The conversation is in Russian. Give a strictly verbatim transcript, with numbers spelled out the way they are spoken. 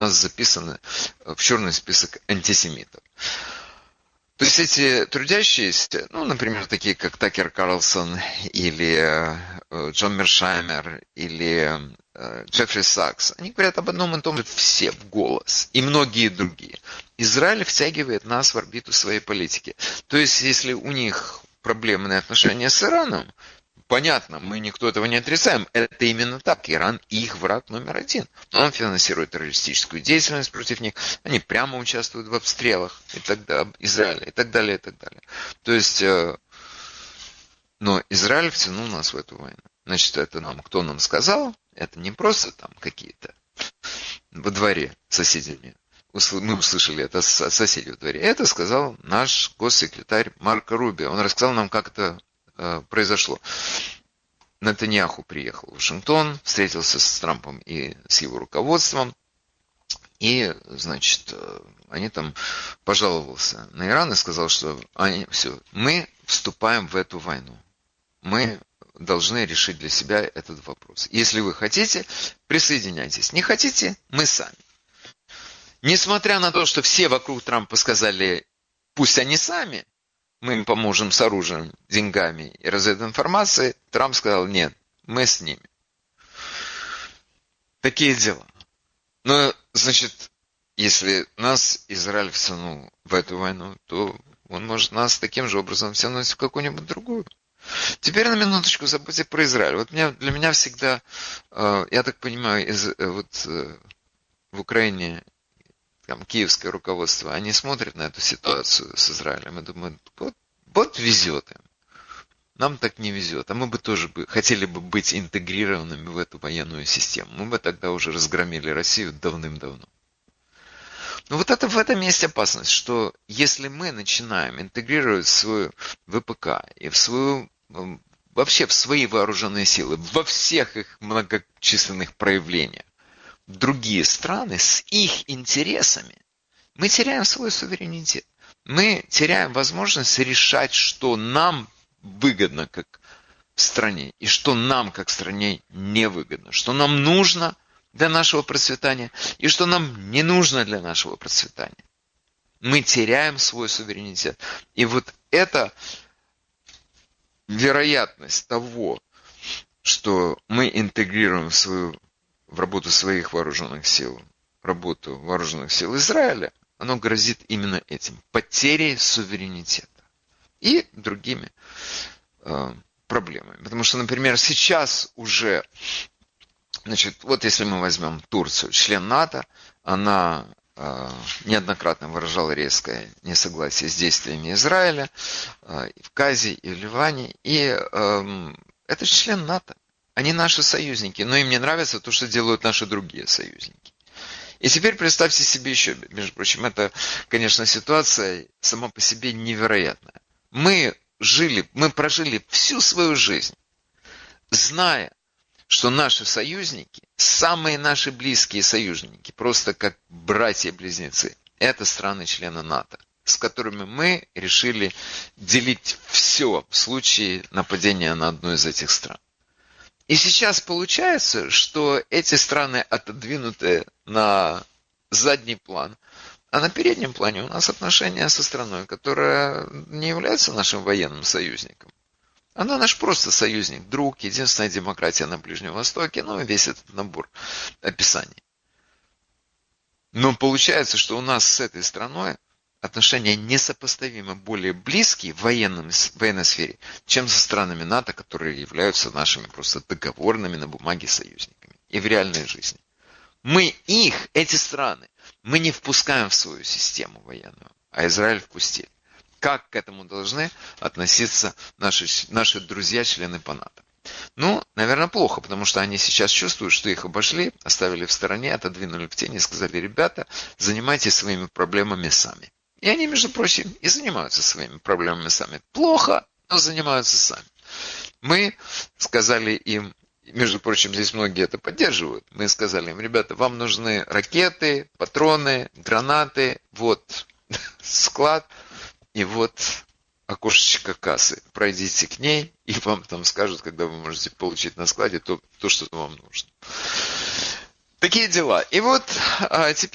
нас записаны в черный список антисемитов. То есть эти трудящиеся, ну, например, такие как Такер Карлсон или э, Джон Мершаймер или э, Джеффри Сакс, они говорят об одном и том же все в голос, и многие другие. Израиль втягивает нас в орбиту своей политики. То есть если у них проблемные отношения с Ираном, понятно, мы никто этого не отрицаем. Это именно так. Иран их враг номер один. Он финансирует террористическую деятельность против них. Они прямо участвуют в обстрелах и так далее, Израиля и так далее, и так далее. То есть, но Израиль втянул нас в эту войну. Значит, это нам, кто нам сказал? Это не просто там какие-то во дворе соседями. Мы услышали это от соседей во дворе. Это сказал наш госсекретарь Марко Рубио. Он рассказал нам, как это произошло. Нетаньяху приехал в Вашингтон, встретился с Трампом и с его руководством, и, значит, они там пожаловался на Иран и сказал, что они, все, мы вступаем в эту войну. Мы должны решить для себя этот вопрос. Если вы хотите, присоединяйтесь. Не хотите, мы сами. Несмотря на то, что все вокруг Трампа сказали, пусть они сами, мы им поможем с оружием, деньгами и развединформацией, Трамп сказал, нет, мы с ними. Такие дела. Но, значит, если нас Израиль втянул в эту войну, то он может нас таким же образом втянуть в какую-нибудь другую. Теперь на минуточку забудьте про Израиль. Вот меня, для меня всегда, я так понимаю, из, вот в Украине там, киевское руководство, они смотрят на эту ситуацию с Израилем и думают, вот, вот везет им. Нам так не везет. А мы бы тоже бы, хотели бы быть интегрированными в эту военную систему. Мы бы тогда уже разгромили Россию давным-давно. Но вот это в этом есть опасность, что если мы начинаем интегрировать в свою ВПК и в свою, вообще в свои вооруженные силы, во всех их многочисленных проявлениях, другие страны с их интересами, мы теряем свой суверенитет. Мы теряем возможность решать, что нам выгодно как стране и что нам как стране невыгодно, что нам нужно для нашего процветания и что нам не нужно для нашего процветания. Мы теряем свой суверенитет. И вот эта вероятность того, что мы интегрируем в свою в работу своих вооруженных сил, работу вооруженных сил Израиля, оно грозит именно этим, потерей суверенитета и другими э, проблемами. Потому что, например, сейчас уже, значит, вот если мы возьмем Турцию, член НАТО, она э, неоднократно выражала резкое несогласие с действиями Израиля э, и в Газе, и в Ливане, и э, это член НАТО. Они наши союзники, но им не нравится то, что делают наши другие союзники. И теперь представьте себе еще, между прочим, это, конечно, ситуация сама по себе невероятная. Мы жили, мы прожили всю свою жизнь, зная, что наши союзники, самые наши близкие союзники, просто как братья-близнецы, это страны-члены НАТО, с которыми мы решили делить все в случае нападения на одну из этих стран. И сейчас получается, что эти страны отодвинуты на задний план, а на переднем плане у нас отношения со страной, которая не является нашим военным союзником. Она наш просто союзник, друг, единственная демократия на Ближнем Востоке, ну и весь этот набор описаний. Но получается, что у нас с этой страной отношения несопоставимо более близкие в военном, в военной сфере, чем со странами НАТО, которые являются нашими просто договорными на бумаге союзниками и в реальной жизни. Мы их, эти страны, мы не впускаем в свою систему военную, а Израиль впустили. Как к этому должны относиться наши, наши друзья, члены по НАТО? Ну, наверное, плохо, потому что они сейчас чувствуют, что их обошли, оставили в стороне, отодвинули в тень и сказали, ребята, занимайтесь своими проблемами сами. И они, между прочим, и занимаются своими проблемами сами. Плохо, но занимаются сами. Мы сказали им, между прочим, здесь многие это поддерживают, мы сказали им, ребята, вам нужны ракеты, патроны, гранаты, вот склад и вот окошечко кассы. Пройдите к ней, и вам там скажут, когда вы можете получить на складе то, то что вам нужно. Такие дела. И вот а, теперь